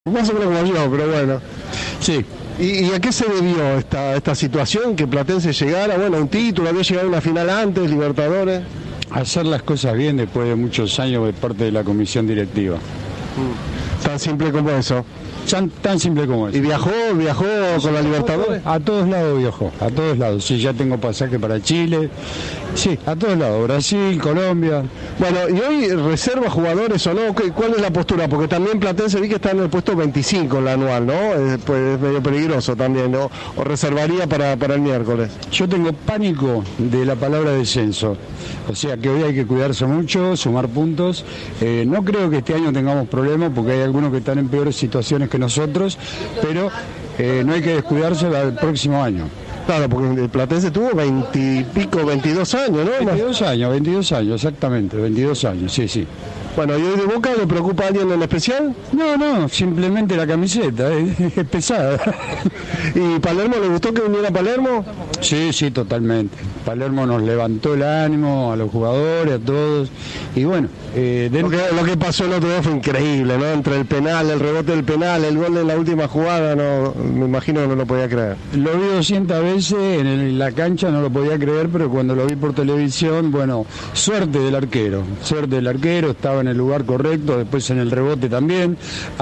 Más o menos como yo, pero bueno. Sí. ¿Y a qué se debió esta situación? Que Platense llegara, bueno, a un título, había llegado a una final antes, Libertadores. Hacer las cosas bien después de muchos años de parte de la comisión directiva. Tan simple como eso. Tan simple como eso. ¿Y viajó con la Libertadores? A todos lados viajó, a todos lados. Sí, ya tengo pasaje para Chile. Sí, a todos lados. Brasil, Colombia. Bueno, ¿y hoy reserva jugadores o no? ¿Cuál es la postura? Porque también Platense vi que está en el puesto 25 en la anual, ¿no? Pues es medio peligroso también, ¿no? ¿O reservaría para el miércoles? Yo tengo pánico de la palabra descenso. O sea que hoy hay que cuidarse mucho, sumar puntos. No creo que este año tengamos problemas porque hay algunos que están en peores situaciones que nosotros, pero no hay que descuidarse al próximo año. Claro, porque el Platense tuvo 20 y pico, 22 años, ¿no? 22 años, exactamente, 22 años, sí. Bueno, ¿y hoy de Boca le preocupa a alguien en especial? No, simplemente la camiseta, es pesada. ¿Y Palermo le gustó que viniera Palermo? Sí, totalmente. Palermo nos levantó el ánimo a los jugadores, a todos, y bueno... Lo que pasó el otro día fue increíble, ¿no? Entre el penal, el rebote del penal, el gol en la última jugada, no, me imagino que no lo podía creer. Lo vi 200 veces en la cancha, no lo podía creer, pero cuando lo vi por televisión, bueno, suerte del arquero, estaba en el lugar correcto, después en el rebote también,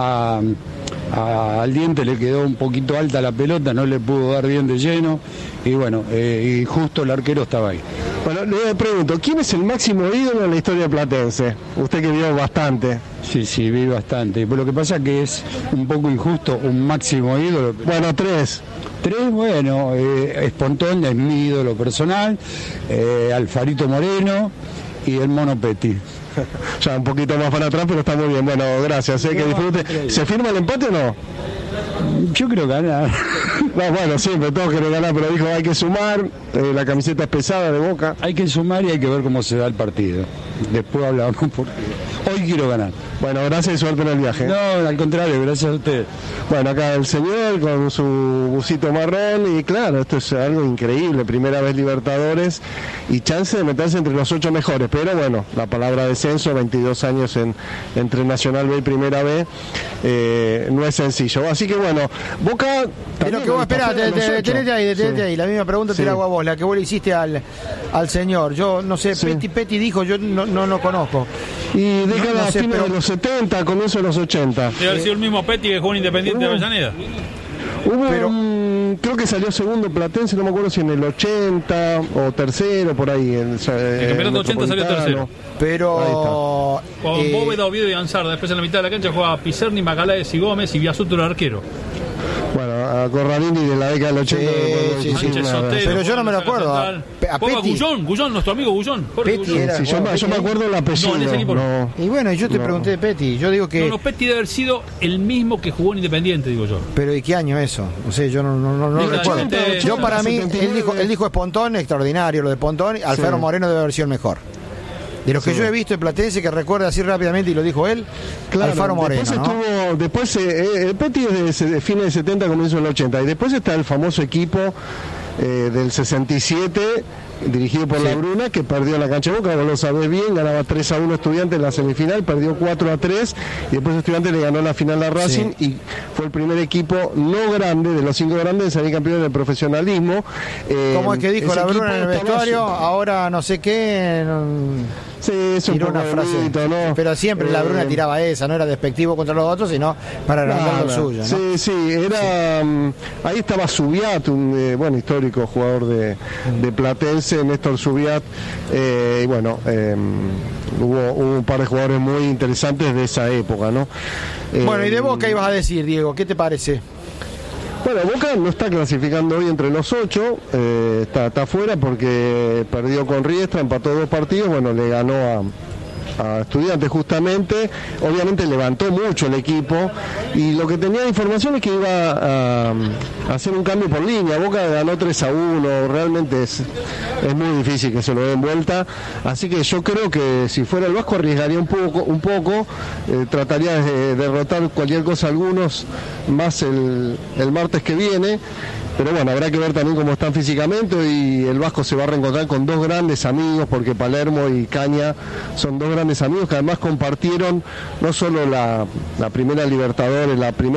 al Diente le quedó un poquito alta la pelota, no le pudo dar bien de lleno, y bueno, y justo el arquero estaba ahí. Bueno, le pregunto, ¿quién es el máximo ídolo en la historia de Platense? Usted que vio bastante. Sí, vi bastante. Pero lo que pasa es que es un poco injusto un máximo ídolo. Bueno, tres, bueno, Espontón es mi ídolo personal, Alfarito Moreno y el Mono Petty. Ya un poquito más para atrás, pero está muy bien. Bueno, gracias, que disfrute. ¿Se firma el empate o no? Yo creo ganar. No, bueno, siempre todos quieren ganar, pero dijo hay que sumar, la camiseta es pesada de Boca. Hay que sumar y hay que ver cómo se da el partido. Después hablamos porque hoy quiero ganar. Bueno, gracias y suerte en el viaje. No, al contrario, gracias a usted. Bueno, acá el señor con su busito marrón y claro, esto es algo increíble, primera vez Libertadores y chance de meterse entre los 8 mejores, pero bueno, la palabra descenso, 22 años entre Nacional B y Primera B, no es sencillo. Así que bueno, Boca... Pero que vos, espera, detenete ahí, la misma pregunta te la hago a vos, la que vos le hiciste al señor. Yo no sé, Petty dijo, yo no conozco. Y década a fines de los 70, comienzo de los 80. Debe haber sido el mismo Petty que jugó en Independiente de Avellaneda. Creo que salió segundo Platense, no me acuerdo si en el 80 o tercero, por ahí. El campeonato 80 salió tercero. Pero... Con Bóveda, Oviedo y Ansarda. Después en la mitad de la cancha jugaba Pizerni, Macalaes y Gómez y Biasuto el arquero. Bueno, a Corradini de la década del 80. Sí. Pero yo no me lo acuerdo. A Petty. Gullón, nuestro amigo Gullón. Yo me acuerdo el apellido. No. Y bueno, yo te pregunté de Petty. Yo digo que... No, Petty debe haber sido el mismo que jugó en Independiente, digo yo. Pero ¿y qué año eso? O sea, yo no recuerdo. Yo para mí, él dijo Espontón, extraordinario lo de Espontón. Alfaro Moreno debe haber sido el mejor. De los que yo he visto en Platense, que recuerda así rápidamente, y lo dijo él, claro, Alfaro Moreno. Después Petty es de fines de 70, comienzo del 80. Y después está el famoso equipo del 67, dirigido por La Bruna, que perdió en la cancha de Boca, vos lo sabés bien, ganaba 3-1 Estudiantes en la semifinal, perdió 4-3, y después Estudiantes le ganó la final a Racing, y fue el primer equipo no grande, de los 5 grandes, de salir campeón del profesionalismo. ¿Cómo es que dijo La Bruna en el vestuario? Ahora no sé qué... Sí, eso tiró una frase, ¿no? Pero siempre La Bruna tiraba esa, no era despectivo contra los otros, sino para agrandar lo suyo, ¿no? Sí, era... ahí estaba Subiat, un histórico jugador de Platense, Néstor Subiat, y bueno, hubo un par de jugadores muy interesantes de esa época, ¿no? Bueno, y de Boca ibas a decir, Diego, ¿qué te parece? Bueno, Boca no está clasificando hoy entre los 8, está fuera porque perdió con Riestra, empató 2 partidos, bueno, le ganó a Estudiantes justamente, obviamente levantó mucho el equipo y lo que tenía de información es que iba a hacer un cambio por línea. Boca ganó 3-1, realmente es muy difícil que se lo den vuelta, así que yo creo que si fuera el Vasco arriesgaría un poco, trataría de derrotar cualquier cosa a algunos más el martes que viene. pero bueno, habrá que ver también cómo están físicamente. Y el Vasco se va a reencontrar con dos grandes amigos, porque Palermo y Caña son dos grandes amigos que además compartieron no solo la primera Libertadores, la primera